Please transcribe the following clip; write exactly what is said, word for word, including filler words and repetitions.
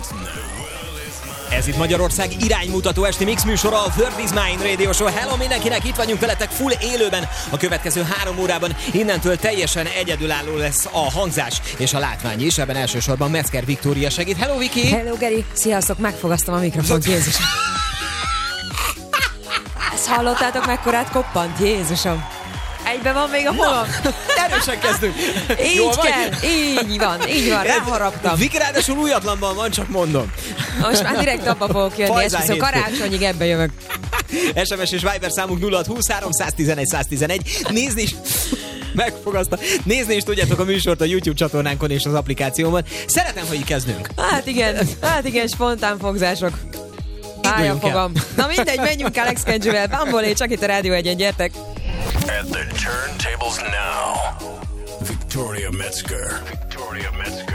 Ez itt Magyarország iránymutató esti mix műsora, a World is Mine Radio Show. Hello mindenkinek, itt vagyunk veletek full élőben. A következő három órában innentől teljesen egyedülálló lesz a hangzás és a látvány is. Ebben elsősorban Metzger Viktória segít. Hello Viki! Hello Geri! Sziasztok, megfogasztam a mikrofont, Jézus! Ezt hallottátok, mekkorát koppant, Jézusom! Egyben van még a holom. Erősen kezdünk. Így Jól kell, vagy? így van, így van, ráharaptam. Viki ráadásul újatlanban van, csak mondom. Most már direkt abba fogok jönni, és viszont karácsonyig ebbe jövök. es em es és Viber számunk nulla hat húsz három száztizenegy száztizenegy. Nézni is... Megfogaszta. Nézni is tudjátok a műsort a YouTube csatornánkon és az applikációban. Szeretem, hogy így kezdünk. Hát igen, hát igen, spontán fogzások. Fáj a fogam. Na mindegy, menjünk Alex Kenjivel. Bambolé, csak itt a Rádió egyen, gyertek. At the turntables now, Victoria Metzger. Victoria Metzger.